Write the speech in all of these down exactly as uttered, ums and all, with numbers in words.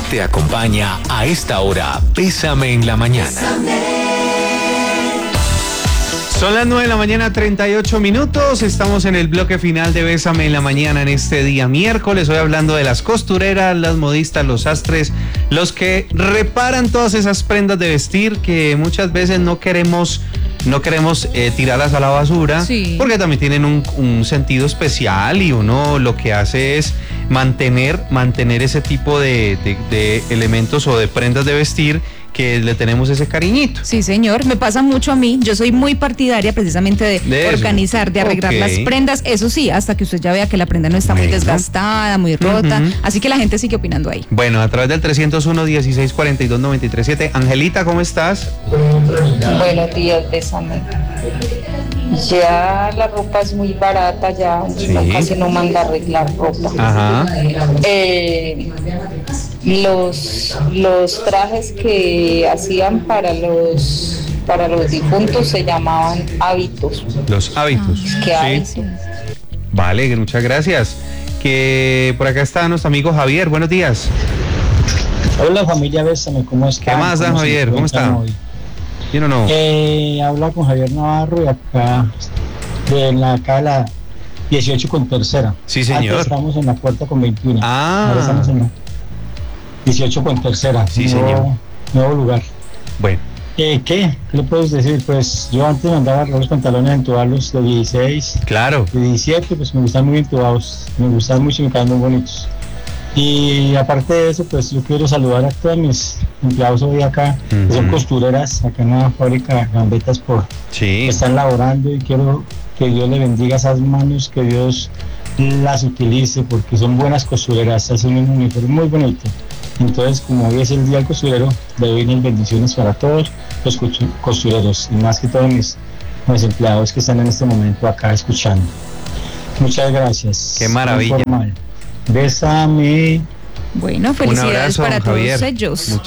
Te acompaña a esta hora, Bésame en la Mañana. Son las nueve de la mañana, treinta y ocho minutos. Estamos en el bloque final de Bésame en la Mañana en este día miércoles. Hoy hablando de las costureras, las modistas, los sastres, los que reparan todas esas prendas de vestir que muchas veces no queremos, no queremos eh, tirarlas a la basura, sí, porque también tienen un, un sentido especial y uno lo que hace es mantener, mantener ese tipo de, de, de elementos o de prendas de vestir que le tenemos ese cariñito. Sí, señor, me pasa mucho a mí. Yo soy muy partidaria precisamente de, de organizar, de arreglar okay. las prendas. Eso sí, hasta que usted ya vea que la prenda no está bueno. muy desgastada, muy rota. Uh-huh. Así que la gente sigue opinando ahí. Bueno, a través del trescientos uno, dieciséis cuarenta y dos, noventa y tres siete. Angelita, ¿cómo estás? Buenos días, Bésame. Ya la ropa es muy barata, ya sí. no, casi no manda a arreglar ropa. Ajá. Eh, los, los trajes que hacían para los para los difuntos se llamaban hábitos. Los hábitos. Ah, ¿qué hábitos? Sí. Vale, muchas gracias. Que por acá está nuestro amigo Javier. Buenos días. Hola familia, Bésame, ¿cómo están? ¿Qué más, dan, Javier? ¿Cómo está? Hoy? ¿Quién o no? Eh, habla con Javier Navarro y acá de la, acá de la dieciocho con tercera. Sí, señor. Antes estamos en la puerta con veintiuno. Ah. Ahora estamos en la dieciocho con tercera. Sí, nuevo, señor. Nuevo lugar. Bueno. Eh, ¿Qué? ¿Qué le puedes decir? Pues yo antes mandaba los pantalones entubados de dieciséis. Claro. De diecisiete, pues me gustan muy entubados. Me gustan mucho y me quedan muy bonitos. Y aparte de eso, pues yo quiero saludar a todos mis empleados hoy acá, uh-huh. que son costureras acá en la fábrica Gambetas Sport. Sí. Que están laborando y quiero que Dios le bendiga esas manos, que Dios las utilice, porque son buenas costureras, hacen un uniforme muy bonito. Entonces, como hoy es el día del costurero, le doy mis bendiciones para todos los costureros y más que todos mis, mis empleados que están en este momento acá escuchando. Muchas gracias. Qué maravilla. Bésame. Bueno, felicidades abrazo, para Javier. todos ellos.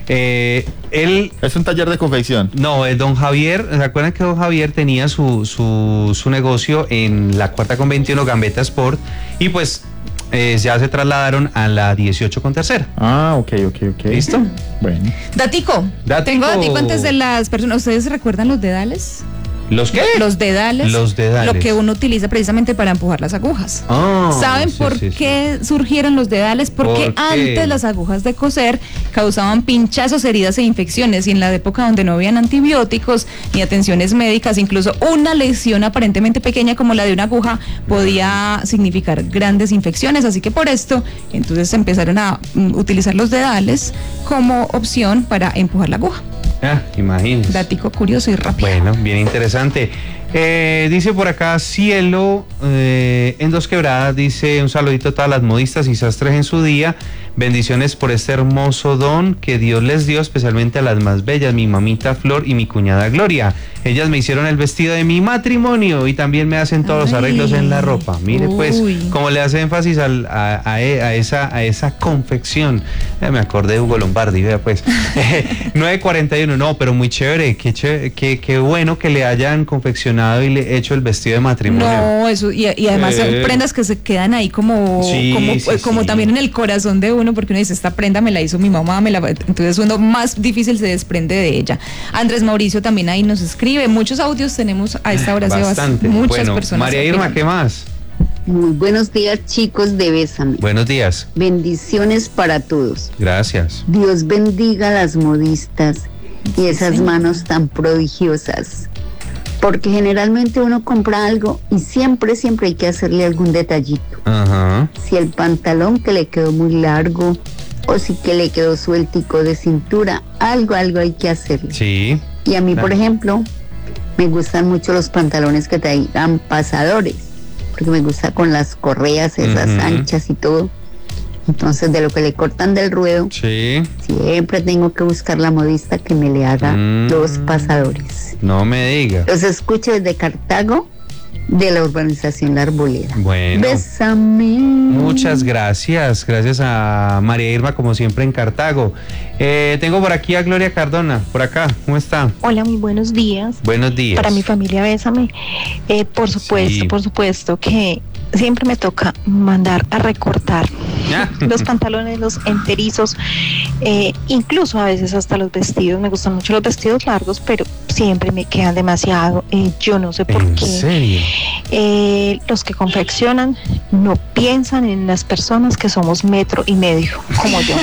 Eh, él es un taller de confección. No, el don Javier, ¿se acuerdan que don Javier tenía su, su, su negocio en la cuarta con veintiuno, Gambetta Sport, y pues eh, ya se trasladaron a la dieciocho con tercera? Ah, ok, ok, ok. ¿Listo? Bueno. Datico. Datico. Tengo datico antes de las personas. ¿Ustedes recuerdan los dedales? ¿Los qué? Los dedales. Los dedales. Lo que uno utiliza precisamente para empujar las agujas. Oh, ¿Saben sí, por sí, qué sí. surgieron los dedales? Porque ¿Por antes las agujas de coser causaban pinchazos, heridas e infecciones, y en la época donde no habían antibióticos ni atenciones médicas, incluso una lesión aparentemente pequeña como la de una aguja podía significar grandes infecciones. Así que por esto entonces empezaron a um, utilizar los dedales como opción para empujar la aguja. Ah, imagínense. Dático curioso y rápido. Bueno, bien interesante. Eh, dice por acá Cielo, eh, en Dos Quebradas, dice un saludito a todas las modistas y sastres en su día. Bendiciones por este hermoso don que Dios les dio, especialmente a las más bellas, mi mamita Flor y mi cuñada Gloria. Ellas me hicieron el vestido de mi matrimonio y también me hacen todos Ay. los arreglos en la ropa. Mire, Uy. pues, como le hace énfasis al, a, a, a, esa, a esa confección. Eh, me acordé de Hugo Lombardi, vea pues. nueve cuarenta y uno, no, pero muy chévere, qué, chévere, qué, qué bueno que le hayan confeccionado y le hecho el vestido de matrimonio. No, eso, y, y además eh. son prendas que se quedan ahí como, sí, como, sí, como sí. también en el corazón de uno, porque uno dice, esta prenda me la hizo mi mamá, me la... entonces uno más difícil se desprende de ella. Andrés Mauricio también ahí nos escribe, muchos audios tenemos a esta hora, Bastante. Sebas, muchas bueno, personas. María Irma, opinan. ¿Qué más? Muy buenos días, chicos de Bésame. Buenos días. Bendiciones para todos. Gracias. Dios bendiga a las modistas y esas sí. manos tan prodigiosas. Porque generalmente uno compra algo y siempre, siempre hay que hacerle algún detallito. Ajá. Si el pantalón que le quedó muy largo o si que le quedó sueltico de cintura, algo, algo hay que hacerle. Sí. Y a mí, claro. por ejemplo, me gustan mucho los pantalones que traigan pasadores, porque me gusta con las correas esas uh-huh. anchas y todo. Entonces, de lo que le cortan del ruedo, sí. siempre tengo que buscar la modista que me le haga mm. los pasadores. No me diga. Los escucho desde Cartago, de la urbanización La Arboleda. Bueno. Bésame. Muchas gracias. Gracias a María Irma, como siempre, en Cartago. Eh, tengo por aquí a Gloria Cardona, por acá. ¿Cómo está? Hola, muy buenos días. Buenos días. Para mi familia, Bésame. Eh, por supuesto, sí. por supuesto que siempre me toca mandar a recortar Los pantalones, los enterizos, eh, incluso a veces hasta los vestidos. Me gustan mucho los vestidos largos, pero siempre me quedan demasiado. Eh, yo no sé por ¿En qué. serio? Eh, los que confeccionan no piensan en las personas que somos metro y medio, como yo.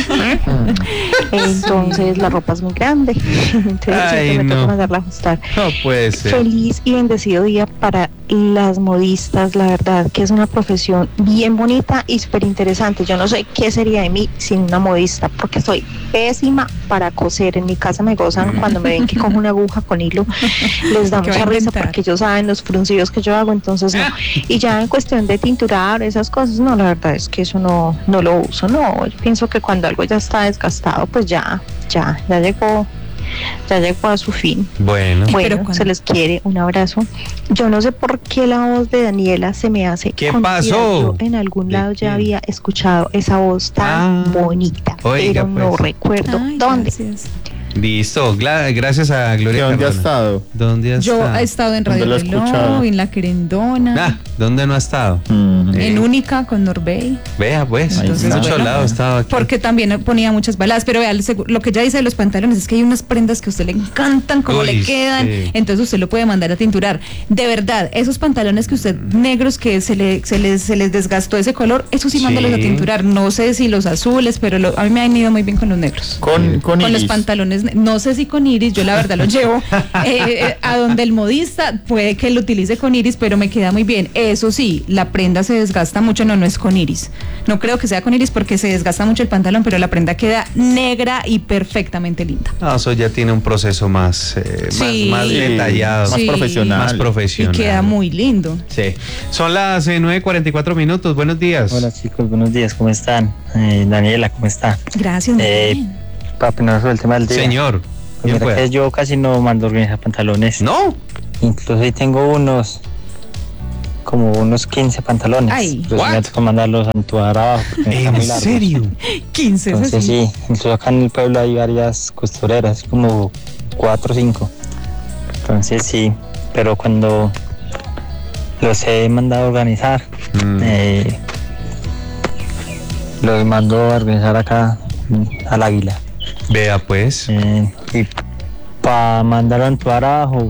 Entonces la ropa es muy grande. Entonces Ay, siempre me no. toca mandarla a ajustar. No puede ser. Feliz y bendecido día para las modistas, la verdad que es una profesión bien bonita y súper interesante. Yo no sé qué sería de mí sin una modista, porque soy pésima para coser. En mi casa me gozan cuando me ven que cojo una aguja con hilo, les da ¿Qué va mucha a risa inventar? porque ellos saben los fruncidos que yo hago, entonces no. Y ya en cuestión de tinturar, esas cosas, no, la verdad es que eso no, no lo uso, no. Yo pienso que cuando algo ya está desgastado, pues ya, ya, ya llegó. Ya llegó a su fin. Bueno. Bueno, cuando- se les quiere, un abrazo. Yo no sé por qué la voz de Daniela se me hace ¿Qué conocida. pasó? Yo en algún ¿De lado quién? ya había escuchado esa voz tan Ah, bonita, oiga, pero no pues. recuerdo Ay, dónde. gracias. Listo. Gla- gracias a Gloria ¿Dónde ha Cardona. estado? ¿Dónde ha Yo estado? he estado en ¿Dónde Radio lo ha Reloj, escuchado? en La Querendona, Ah, ¿dónde no ha estado? Mm. Eh, en Única con Norbey. Vea, pues, Ahí en está. muchos Bueno. lados ha estado aquí. Porque también ponía muchas baladas, pero vea, el segu- lo que ya dice de los pantalones es que hay unas prendas que a usted le encantan, como Uy, le quedan, sí. entonces usted lo puede mandar a tinturar. De verdad, esos pantalones que usted, negros, que se, le, se, les, se les desgastó ese color, eso sí, Sí. mándalos a tinturar. No sé si los azules, pero lo- a mí me han ido muy bien con los negros. Con, con, Con los iris. pantalones, ne- no sé si con iris, yo la verdad lo llevo eh, a donde el modista puede que lo utilice con iris, pero me queda muy bien. Eso sí, la prenda se desgasta mucho, no, no es con iris. No creo que sea con iris porque se desgasta mucho el pantalón, pero la prenda queda negra y perfectamente linda. No, eso ya tiene un proceso más, eh, Sí. más, más Sí, detallado. más Sí. profesional. Más Y profesional. queda muy lindo. Sí. Son las eh, nueve cuarenta y cuatro minutos. Buenos días. Hola chicos, buenos días, ¿cómo están? Eh, Daniela, ¿cómo está? Gracias. muy Eh, bien. Para opinar sobre el tema del día. Señor. Pues bien mira pueda. que yo casi no mando a organizar pantalones. No. Incluso ahí tengo unos, como unos quince pantalones. Ay. Pero sí What? me toca mandarlos a entuar abajo porque me están ¿En muy largos. serio? quince, es Entonces así. sí, incluso acá en el pueblo hay varias costureras, como cuatro o cinco. Entonces sí, pero cuando los he mandado a organizar, Mm. eh, los mando a organizar acá mm, al Águila. Vea, pues. Eh, y para mandar a entuar abajo,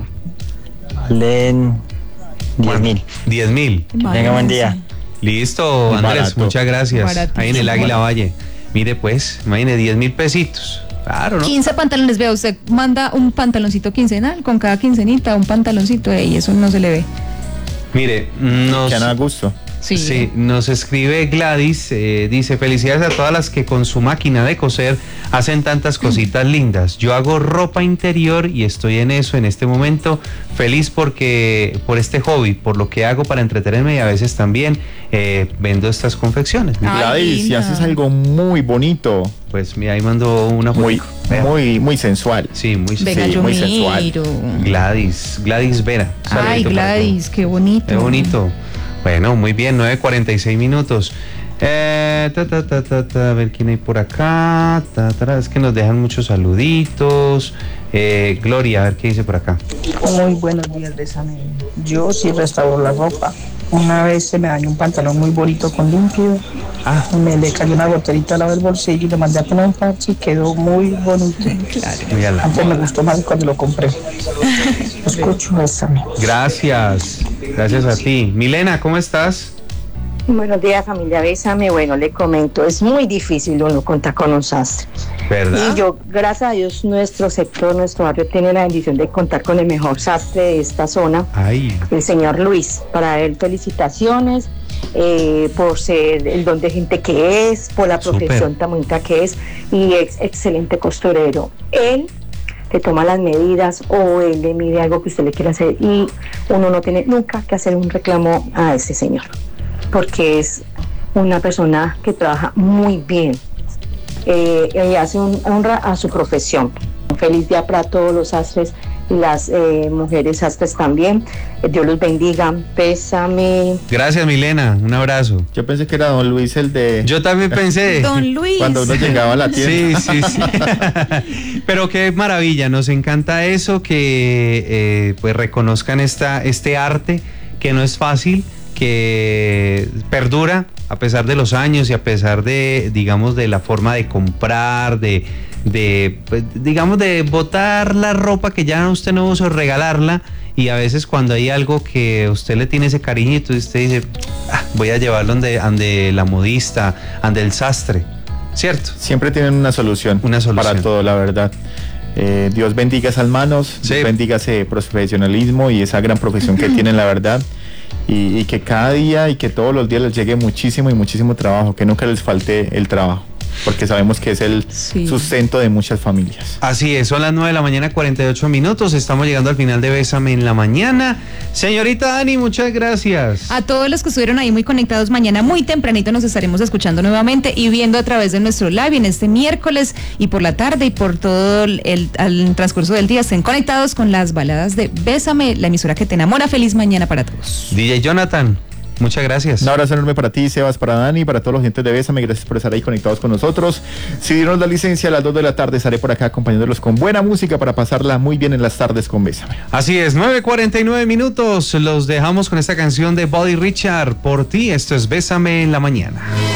valen diez mil. diez mil. Tenga buen día. Listo, Muy Andrés. barato. Muchas gracias. Baratísimo. Ahí en el Águila Valle. Mire, pues, imagine diez mil pesitos. Claro, ¿no? quince pantalones, vea, usted manda un pantaloncito quincenal, con cada quincenita un pantaloncito, y eso no se le ve. Mire, nos, Que no da gusto. Sí. sí, nos escribe Gladys, eh, dice, felicidades a todas las que con su máquina de coser hacen tantas cositas lindas. Yo hago ropa interior y estoy en eso en este momento, feliz porque por este hobby, por lo que hago para entretenerme y a veces también eh, vendo estas confecciones. Ay, Gladys, si linda. haces algo muy bonito, Pues mira, ahí mando una muy, fotico. Vea. muy, muy sensual. Sí, muy Venga, Sí, yo muy sensual. miro. Gladys, Gladys Vera. Ay, Saludito para Gladys, qué bonito. Qué bonito. Bueno, muy bien, nueve cuarenta y seis minutos. Eh, ta, ta, ta, ta, ta, a ver quién hay por acá. Ta, ta, es que nos dejan muchos saluditos. Eh, Gloria, a ver qué dice por acá. Muy buenos días, Bésame. Yo sí restauro la ropa. Una vez se me dañó un pantalón muy bonito con límpido. Ah, Me le cayó una goterita al lado del bolsillo y le mandé a poner un parche y quedó muy bonito. mírala. Antes me gustó más cuando lo compré. Lo escucho, Bésame. Gracias. Gracias a ti. Milena, ¿cómo estás? Buenos días, familia Bésame. Bueno, le comento, es muy difícil uno contar con un sastre. ¿Verdad? Y yo, gracias a Dios, nuestro sector, nuestro barrio tiene la bendición de contar con el mejor sastre de esta zona, Ay, el señor Luis. Para él, felicitaciones eh, por ser el don de gente que es, por la Súper. profesión tan bonita que es y es excelente costurero. Él le toma las medidas o él le mide algo que usted le quiera hacer y uno no tiene nunca que hacer un reclamo a ese señor, porque es una persona que trabaja muy bien eh, y hace un, honra a su profesión. Un feliz día para todos los sastres y las eh, mujeres sastres también. Eh, Dios los bendiga. Pésame. gracias, Milena. Un abrazo. Yo pensé que era don Luis el de Yo también pensé. Don Luis. cuando uno llegaba a la tienda. Sí, sí, sí. Pero qué maravilla, nos encanta eso, que eh, pues reconozcan esta, este arte, que no es fácil, que perdura a pesar de los años y a pesar de, digamos, de la forma de comprar, de, de pues, digamos, de botar la ropa que ya usted no usa, regalarla, y a veces cuando hay algo que usted le tiene ese cariñito, usted dice, ah, voy a llevarlo ande, ande la modista, ande el sastre, ¿cierto? Siempre tienen una solución, una solución para todo, la verdad. Eh, Dios bendiga esas manos, sí. Dios bendiga ese profesionalismo y esa gran profesión que tienen, la verdad. Y, y que cada día y que todos los días les llegue muchísimo y muchísimo trabajo, que nunca les falte el trabajo, porque sabemos que es el sí. sustento de muchas familias. Así es, son las nueve de la mañana, cuarenta y ocho minutos, estamos llegando al final de Bésame en la Mañana. Señorita Dani, muchas gracias. A todos los que estuvieron ahí muy conectados, mañana muy tempranito nos estaremos escuchando nuevamente y viendo a través de nuestro live en este miércoles y por la tarde y por todo el, el, el transcurso del día. Estén conectados con las baladas de Bésame, la emisora que te enamora. Feliz mañana para todos. D J Jonathan, muchas gracias. Un abrazo enorme para ti, Sebas, para Dani, para todos los clientes de Bésame. Gracias por estar ahí conectados con nosotros. Si dieron la licencia a las dos de la tarde, estaré por acá acompañándolos con buena música para pasarla muy bien en las tardes con Bésame. Así es, nueve cuarenta y nueve minutos. Los dejamos con esta canción de Buddy Richard, Por ti. Esto es Bésame en la Mañana.